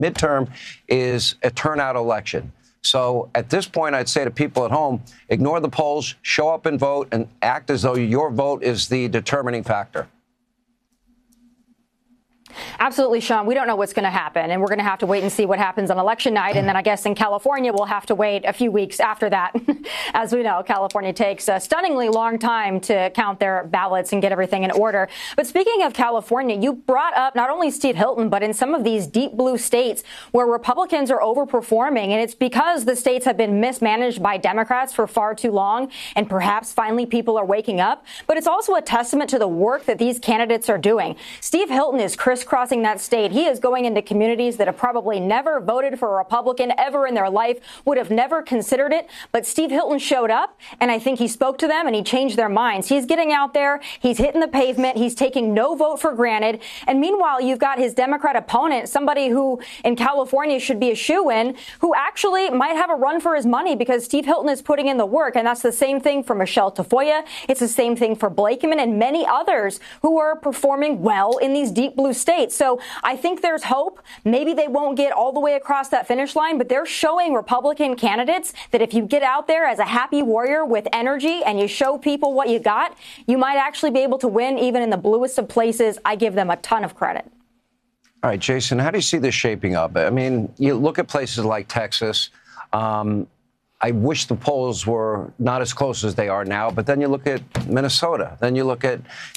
midterm is a turnout election. So at this point, I'd say to people at home, ignore the polls, show up and vote, and act as though your vote is the determining factor. Absolutely, Sean. We don't know what's going to happen, and we're going to have to wait and see what happens on election night. And then I guess in California, we'll have to wait a few weeks after that. As we know, California takes a stunningly long time to count their ballots and get everything in order. But speaking of California, you brought up not only Steve Hilton, but in some of these deep blue states where Republicans are overperforming. And it's because the states have been mismanaged by Democrats for far too long. And perhaps finally people are waking up. But it's also a testament to the work that these candidates are doing. Steve Hilton is crisscrossing that state. He is going into communities that have probably never voted for a Republican ever in their life, would have never considered it. But Steve Hilton showed up, and I think he spoke to them and he changed their minds. He's getting out there. He's hitting the pavement. He's taking no vote for granted. And meanwhile, you've got his Democrat opponent, somebody who in California should be a shoo-in, who actually might have a run for his money because Steve Hilton is putting in the work. And that's the same thing for Michelle Tafoya. It's the same thing for Blakeman and many others who are performing well in these deep blue states. So I think there's hope. Maybe they won't get all the way across that finish line, but they're showing Republican candidates that if you get out there as a happy warrior with energy and you show people what you got, you might actually be able to win even in the bluest of places. I give them a ton of credit. All right, Jason, how do you see this shaping up? I mean, you look at places like Texas. I wish the polls were not as close as they are now, but then you look at Minnesota. Then you look at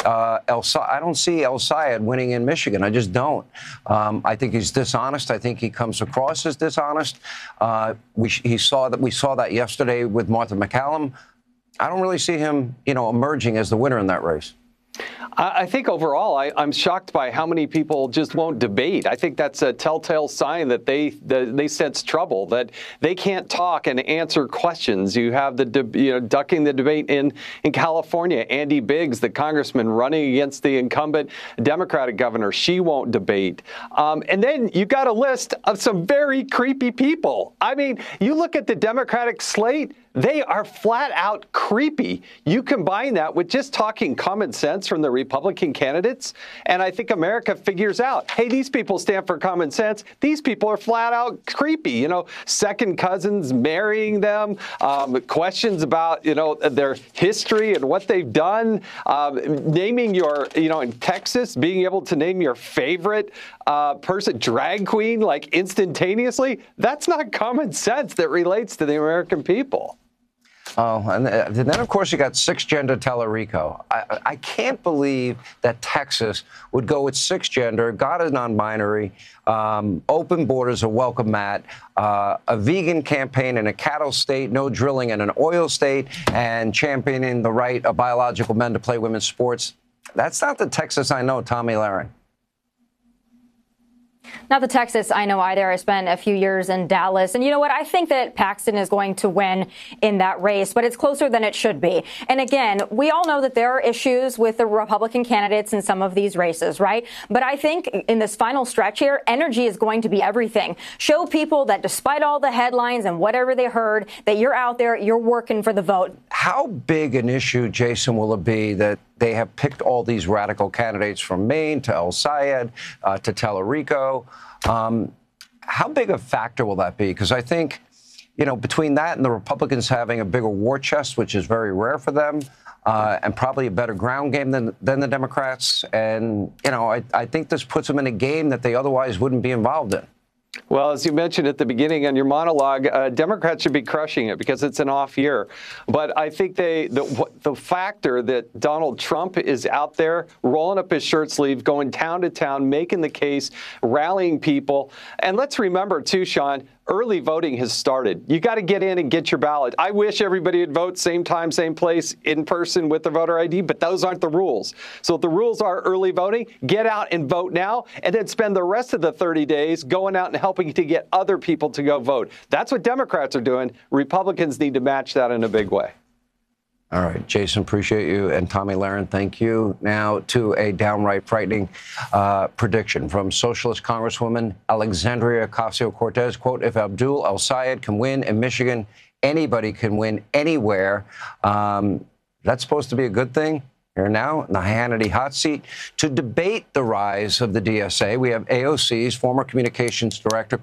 I don't see El Sayed winning in Michigan. I just don't. I think he's dishonest. I think he comes across as dishonest. We saw that yesterday with Martha McCallum. I don't really see him, emerging as the winner in that race. I think overall, I'm shocked by how many people just won't debate. I think that's a telltale sign that they sense trouble, that they can't talk and answer questions. You have the ducking the debate in California. Andy Biggs, the congressman running against the incumbent Democratic governor, she won't debate. And then you got a list of some very creepy people. I mean, you look at the Democratic slate. They are flat out creepy. You combine that with just talking common sense from the Republican candidates, and I think America figures out, hey, these people stand for common sense. These people are flat out creepy. Second cousins marrying them, questions about, their history and what they've done, naming your, in Texas, being able to name your favorite person, drag queen, like instantaneously. That's not common sense that relates to the American people. Oh, and then, of course, you got six-gender Tellerico. I can't believe that Texas would go with six-gender, God is non-binary, open borders, a welcome mat, a vegan campaign in a cattle state, no drilling in an oil state, and championing the right of biological men to play women's sports. That's not the Texas I know, Tomi Lahren. Not the Texas I know either. I spent a few years in Dallas. And you know what? I think that Paxton is going to win in that race, but it's closer than it should be. And again, we all know that there are issues with the Republican candidates in some of these races, right? But I think in this final stretch here, energy is going to be everything. Show people that despite all the headlines and whatever they heard, that you're out there, you're working for the vote. How big an issue, Jason, will it be that they have picked all these radical candidates from Maine to El Sayed to Tellerico? How big a factor will that be? Because I think, between that and the Republicans having a bigger war chest, which is very rare for them, and probably a better ground game than the Democrats. And, I think this puts them in a game that they otherwise wouldn't be involved in. Well, as you mentioned at the beginning on your monologue, Democrats should be crushing it because it's an off year. But I think the factor that Donald Trump is out there rolling up his shirt sleeve, going town to town, making the case, rallying people. And let's remember, too, Sean, early voting has started. You got to get in and get your ballot. I wish everybody would vote same time, same place, in person with their voter ID, but those aren't the rules. So if the rules are early voting, get out and vote now, and then spend the rest of the 30 days going out and helping to get other people to go vote. That's what Democrats are doing. Republicans need to match that in a big way. All right, Jason, appreciate you. And Tomi Lahren, thank you. Now to a downright frightening prediction from Socialist Congresswoman Alexandria Ocasio-Cortez. Quote, if Abdul El Sayed can win in Michigan, anybody can win anywhere. That's supposed to be a good thing? Here now in the Hannity hot seat to debate the rise of the DSA, we have AOC's former communications director,